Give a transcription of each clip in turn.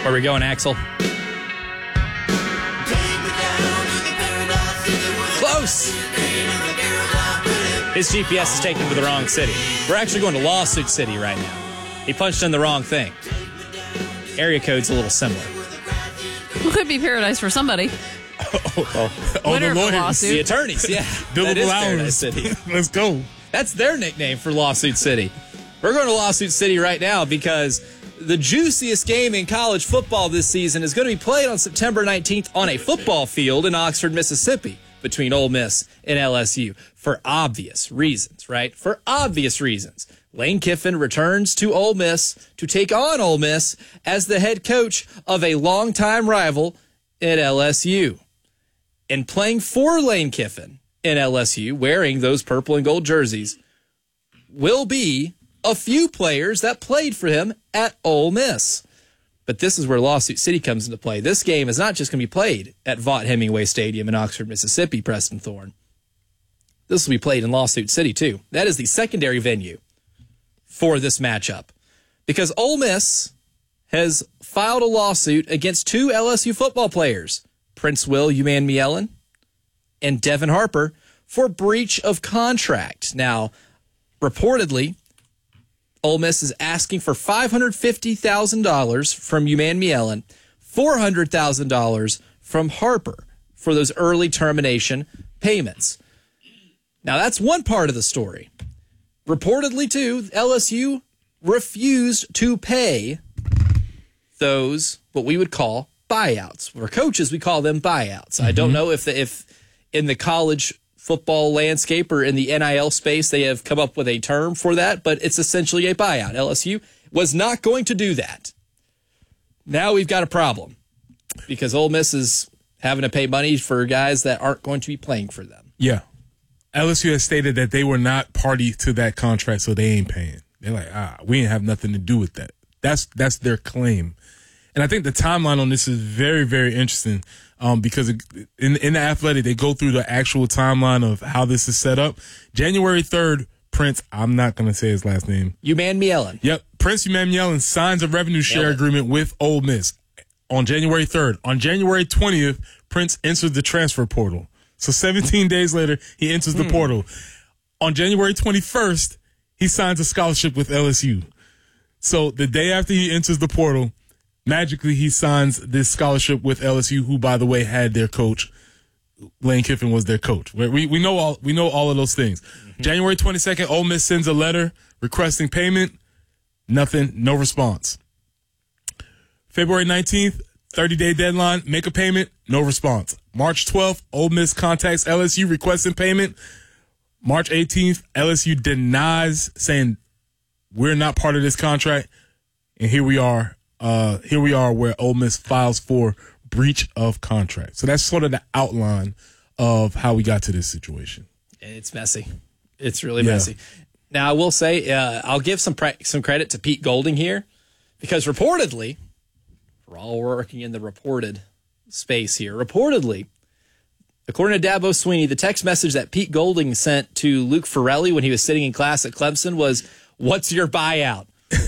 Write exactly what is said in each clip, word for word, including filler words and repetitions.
Where are we going, Axel? Close. His G P S is taking him to the wrong city. We're actually going to Lawsuit City right now. He punched in the wrong thing. Area code's a little similar. Well, could be paradise for somebody. Oh, oh, oh Winner the of the lawyers. lawsuit. The attorneys, yeah. That is Paradise City. Let's go. That's their nickname for Lawsuit City. We're going to Lawsuit City right now because the juiciest game in college football this season is going to be played on September nineteenth on a football field in Oxford, Mississippi, between Ole Miss and L S U for obvious reasons, right? For obvious reasons. Lane Kiffin returns to Ole Miss to take on Ole Miss as the head coach of a longtime rival at L S U. And playing for Lane Kiffin in L S U, wearing those purple and gold jerseys, will be a few players that played for him at Ole Miss. But this is where Lawsuit City comes into play. This game is not just going to be played at Vaught Hemingway Stadium in Oxford, Mississippi, Preston Thorne. This will be played in Lawsuit City, too. That is the secondary venue for this matchup. Because Ole Miss has filed a lawsuit against two L S U football players, Prince Will Umanmielen and Devin Harper, for breach of contract. Now, reportedly, Ole Miss is asking for five hundred fifty thousand dollars from Umanmielen, four hundred thousand dollars from Harper for those early termination payments. Now, that's one part of the story. Reportedly, too, L S U refused to pay those, what we would call buyouts. For coaches, we call them buyouts. Mm-hmm. I don't know if the, if in the college football landscape or in the N I L space they have come up with a term for that, but it's essentially a buyout. L S U was not going to do that. Now we've got a problem because Ole Miss is having to pay money for guys that aren't going to be playing for them. Yeah. L S U has stated that they were not party to that contract, so they ain't paying. They're like, ah, we ain't have nothing to do with that. That's that's their claim. And I think the timeline on this is very, very interesting um, because in, in the Athletic, they go through the actual timeline of how this is set up. January third, Prince, I'm not going to say his last name. Umanmielen. Yep. Prince Umanmielen signs a revenue share agreement with Ole Miss on January third. On January twentieth, Prince enters the transfer portal. So seventeen days later, he enters the hmm. portal. On January twenty-first, he signs a scholarship with L S U. So the day after he enters the portal, magically he signs this scholarship with L S U, who, by the way, had their coach. Lane Kiffin was their coach. We we know all we know all of those things. Mm-hmm. January twenty-second, Ole Miss sends a letter requesting payment. Nothing, no response. February nineteenth, thirty-day deadline, make a payment, no response. March twelfth, Ole Miss contacts L S U requesting payment. March eighteenth, L S U denies, saying we're not part of this contract. And here we are. Uh, here we are where Ole Miss files for breach of contract. So that's sort of the outline of how we got to this situation. It's messy. It's really Yeah. messy. Now, I will say, uh, I'll give some pre- some credit to Pete Golding here because reportedly, we're all working in the reported space here. Reportedly, according to Dabo Sweeney, the text message that Pete Golding sent to Luke Ferrelli when he was sitting in class at Clemson was, "What's your buyout?"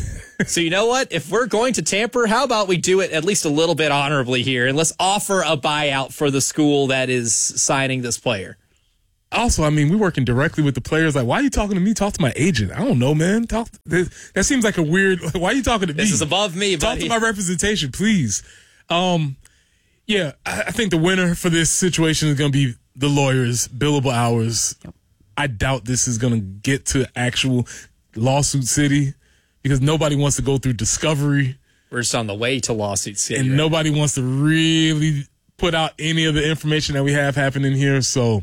So you know what? If we're going to tamper, how about we do it at least a little bit honorably here, and let's offer a buyout for the school that is signing this player. Also, I mean, we're working directly with the players. Like, why are you talking to me? Talk to my agent. I don't know, man. Talk. That, that seems like a weird. Why are you talking to me? This is above me, Talk buddy. to my representation, please. Um, yeah, I, I think the winner for this situation is going to be the lawyers, billable hours. Yep. I doubt this is going to get to actual Lawsuit City because nobody wants to go through discovery. We're just on the way to Lawsuit City. And right? nobody wants to really put out any of the information that we have happening here. So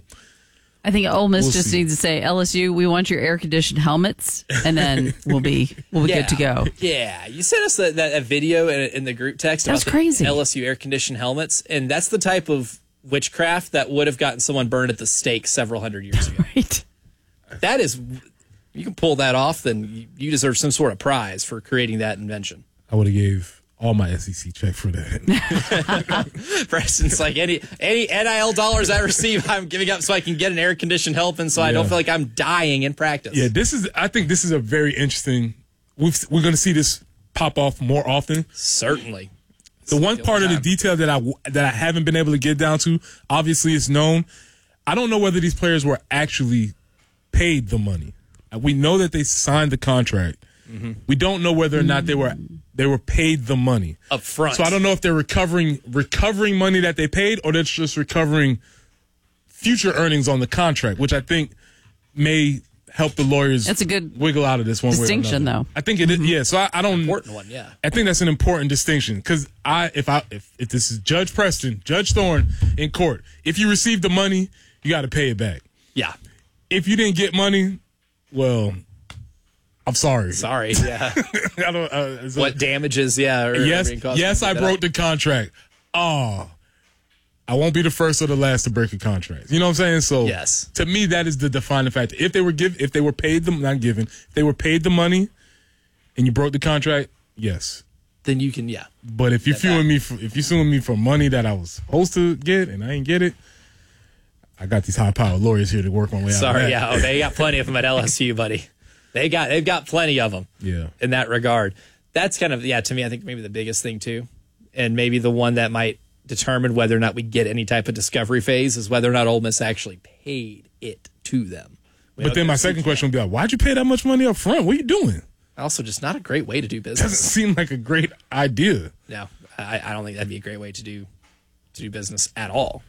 I think Ole Miss We'll just see. needs to say, L S U, we want your air-conditioned helmets, and then we'll be we'll be yeah. good to go. Yeah, you sent us that, that, that video in, in the group text That's about crazy. the L S U air-conditioned helmets, and that's the type of witchcraft that would have gotten someone burned at the stake several hundred years ago. Right. That is, you can pull that off, then you, you deserve some sort of prize for creating that invention. I would have gave all my S E C check for that. For instance, like any any N I L dollars I receive, I'm giving up so I can get an air-conditioned helmet, so I don't Yeah. feel like I'm dying in practice. Yeah, this is. I think this is a very interesting. We've, we're going to see this pop off more often. Certainly. The one part of the detail that I that I haven't been able to get down to, obviously it's known. I don't know whether these players were actually paid the money. We know that they signed the contract. Mm-hmm. We don't know whether or not they were they were paid the money up front. So I don't know if they're recovering recovering money that they paid, or they're just recovering future earnings on the contract, which I think may help the lawyers. That's a good wiggle out of this one distinction, way or though. I think it is. Yeah, so I, I don't important one. Yeah, I think that's an important distinction because I if I if, if this is Judge Preston, Judge Thorne in court, if you receive the money, you got to pay it back. Yeah. If you didn't get money, well, I'm sorry. Sorry. Yeah. I don't. Uh, so, what damages? Yeah. Or, yes. or yes, I broke the contract. Oh. I won't be the first or the last to break a contract. You know what I'm saying? So yes. To me, that is the defining factor. If they were give, if they were paid them, not given, if they were paid the money, and you broke the contract, yes. Then you can, yeah. But if you're suing me for if you're suing me for money that I was supposed to get and I ain't get it, I got these high powered lawyers here to work my way out. Sorry, of that. yeah. Oh, they got plenty of them at L S U, buddy. They got they've got plenty of them. Yeah. In that regard, that's kind of yeah. To me, I think maybe the biggest thing too, and maybe the one that might determine whether or not we get any type of discovery phase is whether or not Ole Miss actually paid it to them. We but then my second question would be like, why'd you pay that much money up front? What are you doing? Also, just not a great way to do business. Doesn't seem like a great idea. No, I, I don't think that'd be a great way to do to do business at all.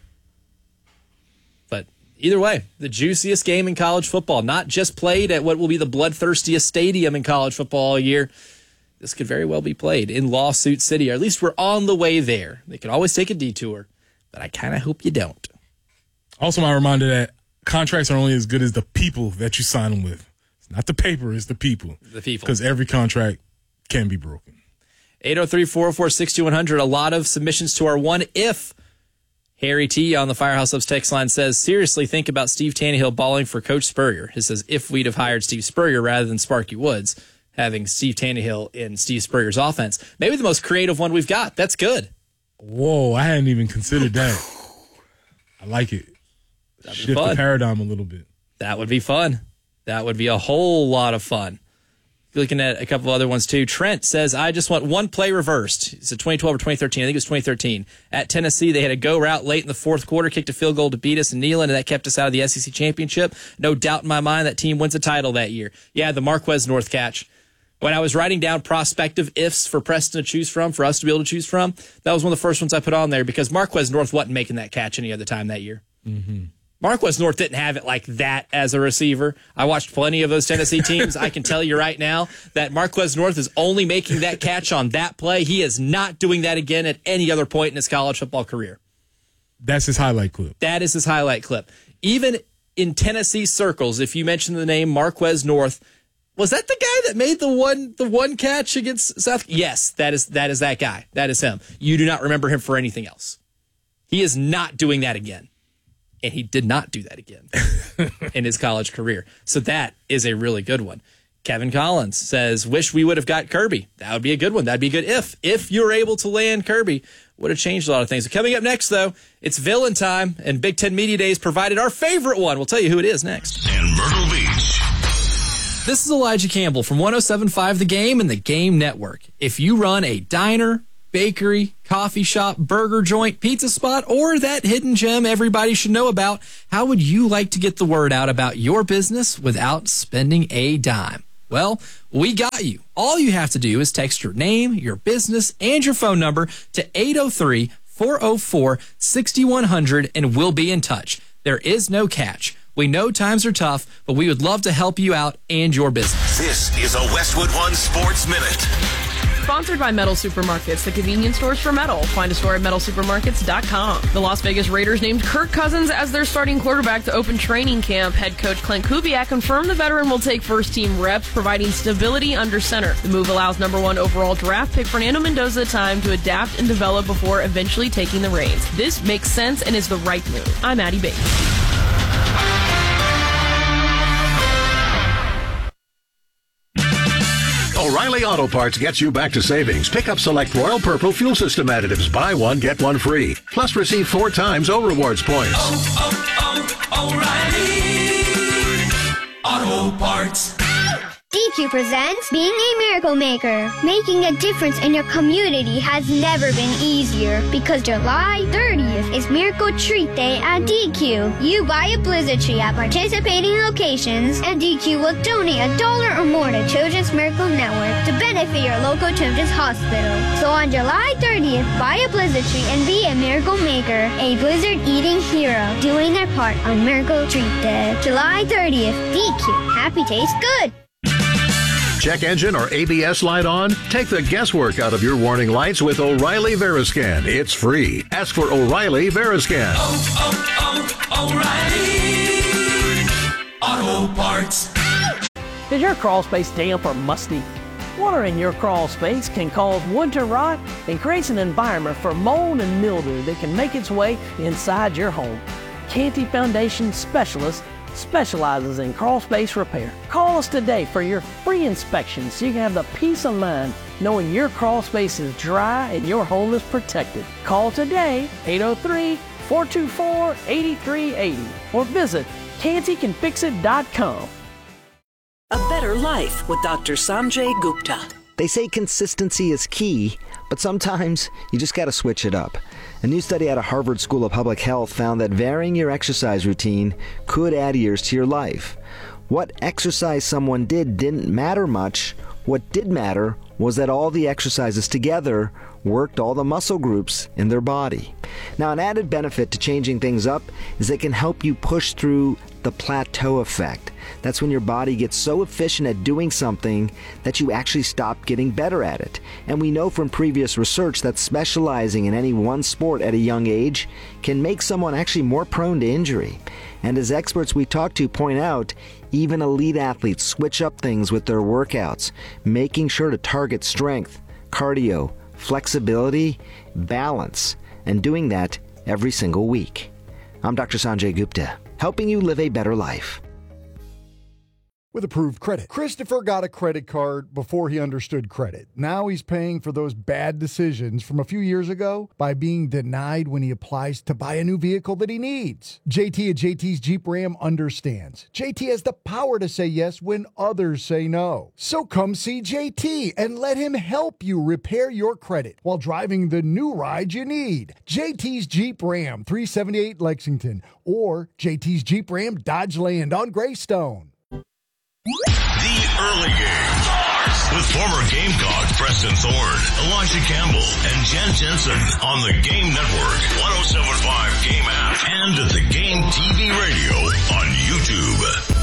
But either way, the juiciest game in college football, not just played at what will be the bloodthirstiest stadium in college football all year. This could very well be played in Lawsuit City, or at least we're on the way there. They can always take a detour, but I kind of hope you don't. Also, my reminder that contracts are only as good as the people that you sign them with. It's not the paper, it's the people. The people. Because every contract can be broken. eight oh three, four oh four, six two one hundred. A lot of submissions to our One If. Harry T on the Firehouse Subs text line says, seriously think about Steve Tannehill balling for Coach Spurrier. He says, if we'd have hired Steve Spurrier rather than Sparky Woods, having Steve Tannehill in Steve Spurrier's offense. Maybe the most creative one we've got. That's good. Whoa, I hadn't even considered that. I like it. That'd Shift the paradigm a little bit. That would be fun. That would be a whole lot of fun. Looking at a couple of other ones, too. Trent says, I just want one play reversed. It's a twenty twelve or twenty thirteen. I think it was twenty thirteen. At Tennessee, they had a go route late in the fourth quarter, kicked a field goal to beat us in Neyland, and that kept us out of the S E C championship. No doubt in my mind that team wins a title that year. Yeah, the Marquez North catch. When I was writing down prospective ifs for Preston to choose from, for us to be able to choose from, that was one of the first ones I put on there because Marquez North wasn't making that catch any other time that year. Mm-hmm. Marquez North didn't have it like that as a receiver. I watched plenty of those Tennessee teams. I can tell you right now that Marquez North is only making that catch on that play. He is not doing that again at any other point in his college football career. That's his highlight clip. That is his highlight clip. Even in Tennessee circles, if you mention the name Marquez North, was that the guy that made the one the one catch against South? Yes, that is that is that guy. That is him. You do not remember him for anything else. He is not doing that again. And he did not do that again in his college career. So that is a really good one. Kevin Collins says, wish we would have got Kirby. That would be a good one. That'd be good if. If you're able to land Kirby, would have changed a lot of things. So coming up next, though, it's villain time, and Big Ten Media Days provided our favorite one. We'll tell you who it is next. In Myrtle Beach. This is Elijah Campbell from one oh seven point five The Game and The Game Network. If you run a diner, bakery, coffee shop, burger joint, pizza spot, or that hidden gem everybody should know about, how would you like to get the word out about your business without spending a dime? Well, we got you. All you have to do is text your name, your business, and your phone number to eight oh three, four oh four, six one hundred, and we'll be in touch. There is no catch. We know times are tough, but we would love to help you out and your business. This is a Westwood One Sports Minute. Sponsored by Metal Supermarkets, the convenience stores for metal. Find a store at metal supermarkets dot com. The Las Vegas Raiders named Kirk Cousins as their starting quarterback to open training camp. Head coach Clint Kubiak confirmed the veteran will take first-team reps, providing stability under center. The move allows number one overall draft pick Fernando Mendoza time to adapt and develop before eventually taking the reins. This makes sense and is the right move. I'm Addie Bates. O'Reilly Auto Parts gets you back to savings. Pick up select Royal Purple fuel system additives. Buy one, get one free. Plus receive four times O Rewards points. Oh, oh, oh, O'Reilly Auto Parts. D Q presents Being a Miracle Maker. Making a difference in your community has never been easier because July thirtieth is Miracle Treat Day at D Q. You buy a Blizzard tree at participating locations and D Q will donate a dollar or more to Children's Miracle Network to benefit your local children's hospital. So on July thirtieth, buy a Blizzard tree and be a Miracle Maker, a Blizzard eating hero, doing their part on Miracle Treat Day. July thirtieth, D Q. Happy tastes good. Check engine or A B S light on? Take the guesswork out of your warning lights with O'Reilly Veriscan. It's free. Ask for O'Reilly Veriscan. Oh, oh, oh, O'Reilly Auto Parts. Is your crawl space damp or musty? Water in your crawl space can cause wood to rot and creates an environment for mold and mildew that can make its way inside your home. Canty Foundation Specialist specializes in crawl space repair. Call us today for your free inspection so you can have the peace of mind knowing your crawl space is dry and your home is protected. Call today, eight oh three, four two four, eight three eight oh, or visit canty can fix it dot com. A Better Life with Doctor Sanjay Gupta. They say consistency is key, but sometimes you just got to switch it up. A new study out of Harvard School of Public Health found that varying your exercise routine could add years to your life. What exercise someone did didn't matter much. What did matter was that all the exercises together worked all the muscle groups in their body. Now, an added benefit to changing things up is it can help you push through the plateau effect. That's when your body gets so efficient at doing something that you actually stop getting better at it. And we know from previous research that specializing in any one sport at a young age can make someone actually more prone to injury. And as experts we talk to point out, even elite athletes switch up things with their workouts, making sure to target strength, cardio, flexibility, balance, and doing that every single week. I'm Doctor Sanjay Gupta, helping you live a better life. With Approved Credit, Christopher got a credit card before he understood credit. Now he's paying for those bad decisions from a few years ago by being denied when he applies to buy a new vehicle that he needs. J T at J T's Jeep Ram understands. J T has the power to say yes when others say no. So come see J T and let him help you repair your credit while driving the new ride you need. J T's Jeep Ram, three seventy-eight Lexington, or J T's Jeep Ram Dodge Land on Greystone. The Early Game starts with former Gamecock Preston Thorne, Elijah Campbell, and Jen Jensen on the Game Network, one oh seven point five Game app, and at the Game T V radio on YouTube.